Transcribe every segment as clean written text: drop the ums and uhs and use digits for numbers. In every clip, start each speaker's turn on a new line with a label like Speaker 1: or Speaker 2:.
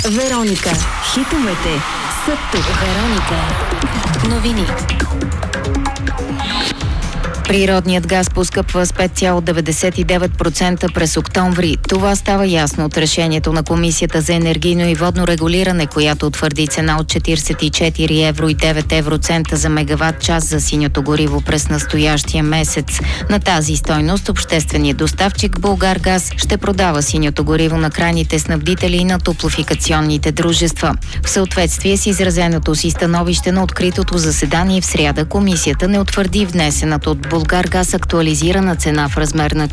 Speaker 1: Вероника. Хитовете са тук. Вероника. Новини. Природният газ поскъпва с 5,99% през октомври. Това става ясно от решението на Комисията за енергийно и водно регулиране, която утвърди цена от 44 евро и 9 евроцента за мегаватт час за синьото гориво през настоящия месец. На тази стойност общественият доставчик Булгаргаз ще продава синьото гориво на крайните снабдители и на топлофикационните дружества. В съответствие с изразеното си становище на откритото заседание в сряда, Комисията не утвърди внесената от Булгаргаз актуализирана цена в размер на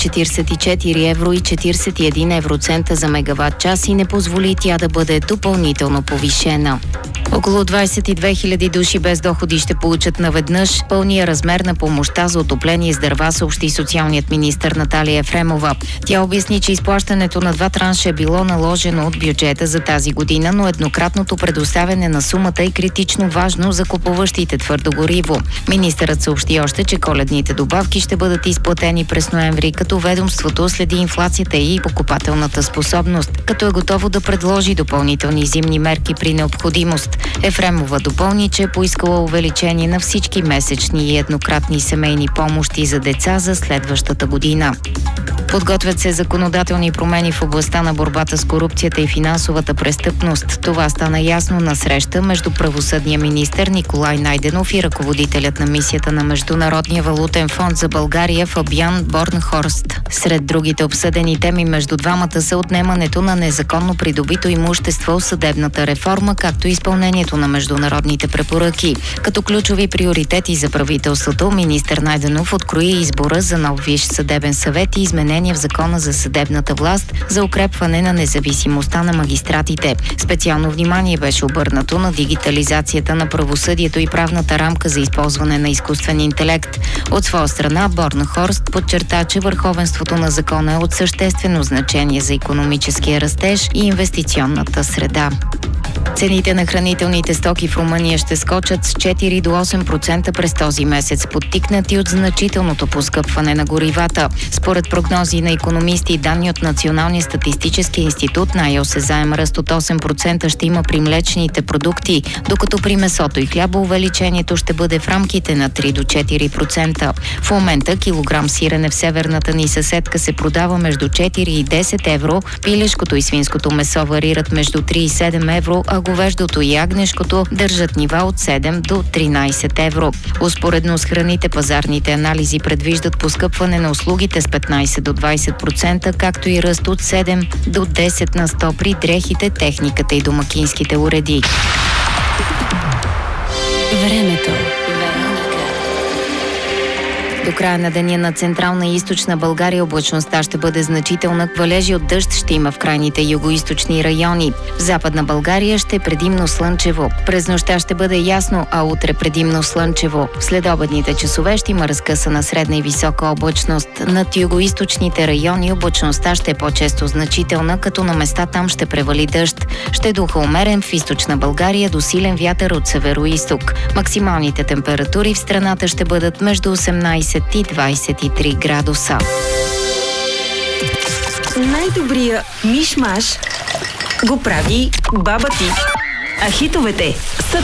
Speaker 1: 44 евро и 41 евроцента за мегаватт час и не позволи тя да бъде допълнително повишена. Около 22 000 души без доходи ще получат наведнъж пълния размер на помощта за отопление с дърва, съобщи социалният министър Наталия Ефремова. Тя обясни, че изплащането на 2 транша е било наложено от бюджета за тази година, но еднократното предоставяне на сумата е критично важно за купуващите твърдо гориво. Министърът съобщи още, че коледните добавки ще бъдат изплатени през ноември, като ведомството следи инфлацията и покупателната способност, като е готово да предложи допълнителни зимни мерки при необходимост. Ефремова допълни, че е поискала увеличение на всички месечни и еднократни семейни помощи за деца за следващата година. Подготвят се законодателни промени в областта на борбата с корупцията и финансовата престъпност. Това стана ясно на среща между правосъдния министър Николай Найденов и ръководителят на мисията на Международния валутен фонд за България Фабиан Борнхорст. Сред другите обсъдени теми между двамата са отнемането на незаконно придобито имущество, съдебната реформа, както и изпълнението на международните препоръки. Като ключови приоритети за правителството, министър Найденов открои избора за нов Висш съдебен съвет и изменение в Закона за съдебната власт за укрепване на независимостта на магистратите. Специално внимание беше обърнато на дигитализацията на правосъдието и правната рамка за използване на изкуствен интелект. От своя страна Борнхорст подчерта, че върховенството на закона е от съществено значение за икономическия растеж и инвестиционната среда. Цените на хранителните стоки в Румъния ще скочат с 4 до 8% през този месец, подтикнати от значителното поскъпване на горивата. Според прогнози на икономисти и данни от Националния статистически институт, най-осезаем ръст от 8% ще има при млечните продукти, докато при месото и хляба увеличението ще бъде в рамките на 3 до 4%. В момента килограм сирене в северната ни съседка се продава между 4 и 10 евро, пилешкото и свинското месо варират между 3 и 7 евро, а говеждото и агнешкото държат нива от 7 до 13 евро. Успоредно с храните, пазарните анализи предвиждат поскъпване на услугите с 15 до 20%, както и ръст от 7 до 10 на 100 при дрехите, техниката и домакинските уреди. Времето. До края на деня на Централна и Източна България облачността ще бъде значителна. Валежи от дъжд ще има в крайните югоизточни райони. В Западна България ще е предимно слънчево. През нощта ще бъде ясно, а утре предимно слънчево. В следобедните часове ще има разкъсана средна и висока облачност. Над югоизточните райони облачността ще е по-често значителна, като на места там ще превали дъжд. Ще духа умерен в Източна България до силен вятър от североизток. Максималните температури в страната ще бъдат между 18 и 23 градуса.
Speaker 2: Най-добрия миш-маш го прави баба ти. А хитовете са